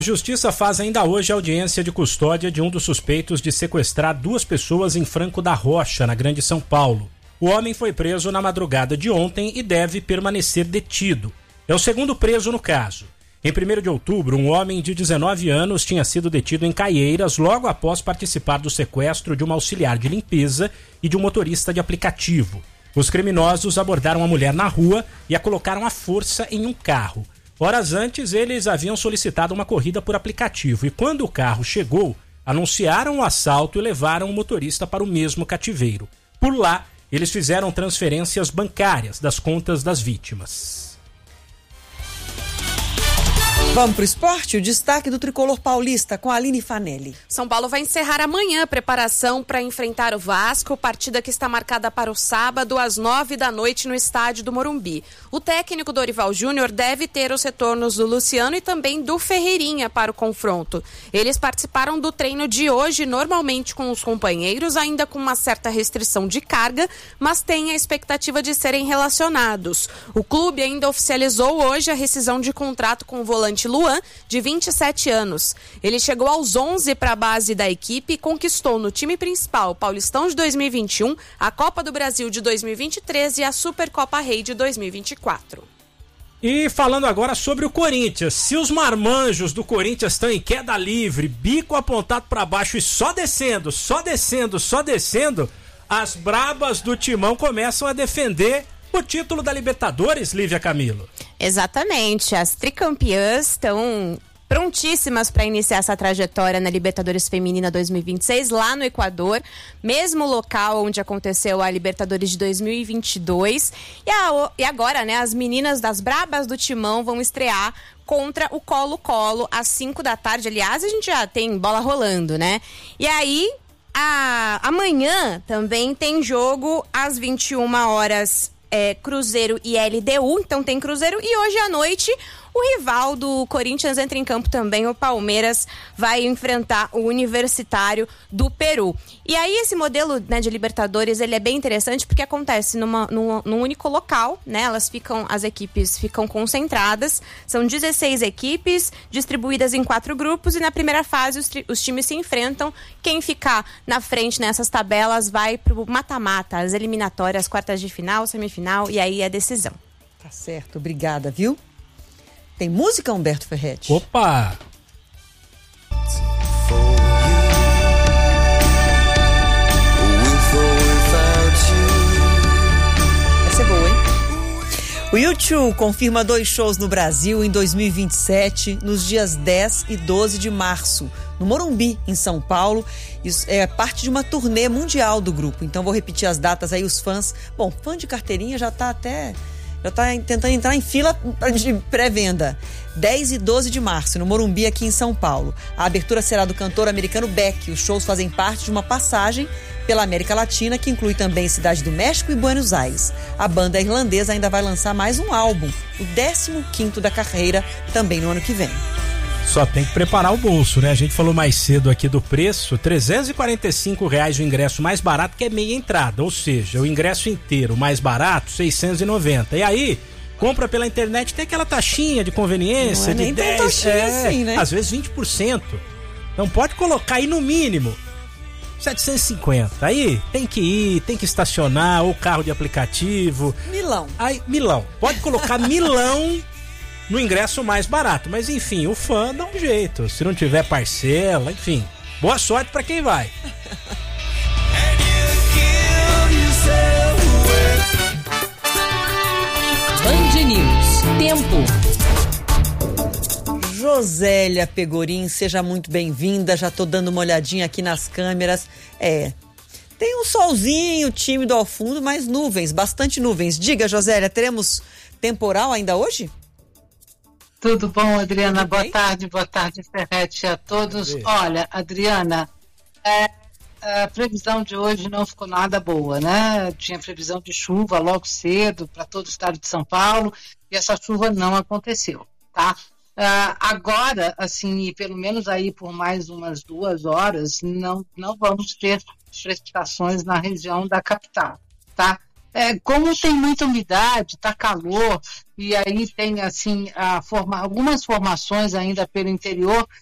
Justiça faz ainda hoje audiência de custódia de um dos suspeitos de sequestrar 2 pessoas em Franco da Rocha, na Grande São Paulo. O homem foi preso na madrugada de ontem e deve permanecer detido. É o segundo preso no caso. Em 1º de outubro, um homem de 19 anos tinha sido detido em Caieiras logo após participar do sequestro de uma auxiliar de limpeza e de um motorista de aplicativo. Os criminosos abordaram a mulher na rua e a colocaram à força em um carro. Horas antes, eles haviam solicitado uma corrida por aplicativo e quando o carro chegou, anunciaram o assalto e levaram o motorista para o mesmo cativeiro. Por lá, eles fizeram transferências bancárias das contas das vítimas. Vamos pro esporte? O destaque do tricolor paulista com a Aline Fanelli. São Paulo vai encerrar amanhã a preparação para enfrentar o Vasco, partida que está marcada para o sábado às 21h no estádio do Morumbi. O técnico Dorival Júnior deve ter os retornos do Luciano e também do Ferreirinha para o confronto. Eles participaram do treino de hoje normalmente com os companheiros, ainda com uma certa restrição de carga, mas tem a expectativa de serem relacionados. O clube ainda oficializou hoje a rescisão de contrato com o volante Luan, de 27 anos. Ele chegou aos 11 para a base da equipe e conquistou no time principal o Paulistão de 2021, a Copa do Brasil de 2023 e a Supercopa Rei de 2024. E falando agora sobre o Corinthians, se os marmanjos do Corinthians estão em queda livre, bico apontado para baixo e só descendo, as brabas do Timão começam a defender o título da Libertadores, Lívia Camilo. Exatamente, as tricampeãs estão prontíssimas para iniciar essa trajetória na Libertadores Feminina 2026, lá no Equador, mesmo local onde aconteceu a Libertadores de 2022. E agora, né, as meninas das brabas do Timão vão estrear contra o Colo-Colo às 5 da tarde. Aliás, a gente já tem bola rolando, né? E aí, amanhã também tem jogo às 21 horas. Cruzeiro e LDU, então tem Cruzeiro, e hoje à noite o rival do Corinthians entra em campo também, o Palmeiras vai enfrentar o Universitário do Peru. E aí esse modelo, né, de Libertadores, ele é bem interessante porque acontece num único local, né, as equipes ficam concentradas, são 16 equipes distribuídas em 4 grupos e na primeira fase os times se enfrentam, quem ficar na frente nessas tabelas vai pro mata-mata, as eliminatórias, quartas de final, semifinal e aí a decisão. Tá certo, obrigada, viu? Tem música, Humberto Ferretti? Opa! Essa é boa, hein? O U2 confirma 2 shows no Brasil em 2027, nos dias 10 e 12 de março, no Morumbi, em São Paulo. Isso é parte de uma turnê mundial do grupo. Então vou repetir as datas aí, os fãs. Bom, fã de carteirinha já tá tentando entrar em fila de pré-venda. 10 e 12 de março, no Morumbi, aqui em São Paulo. A abertura será do cantor americano Beck. Os shows fazem parte de uma passagem pela América Latina, que inclui também Cidade do México e Buenos Aires. A banda irlandesa ainda vai lançar mais um álbum, o 15º da carreira, também no ano que vem. Só tem que preparar o bolso, né? A gente falou mais cedo aqui do preço, R$345 o ingresso mais barato, que é meia entrada, ou seja, o ingresso inteiro mais barato, R$690. E aí, compra pela internet, tem aquela taxinha de conveniência de 10%, assim, né? Às vezes 20%. Então pode colocar aí no mínimo R$750. Aí tem que ir, tem que estacionar, ou carro de aplicativo. Milão. Pode colocar Milão no ingresso mais barato, mas enfim, o fã dá um jeito, se não tiver parcela, enfim, boa sorte pra quem vai. Band News, tempo. Josélia Pegorim, seja muito bem-vinda, já tô dando uma olhadinha aqui nas câmeras, tem um solzinho tímido ao fundo, mas nuvens, bastante nuvens. Diga, Josélia, teremos temporal ainda hoje? Tudo bom, Adriana? Boa tarde, Ferretti, a todos. Olha, Adriana, a previsão de hoje não ficou nada boa, né? Tinha previsão de chuva logo cedo para todo o estado de São Paulo e essa chuva não aconteceu, tá? Agora, assim, pelo menos aí por mais umas 2 horas, não vamos ter precipitações na região da capital, tá? Como tem muita umidade, está calor, e aí tem assim algumas formações ainda pelo interior,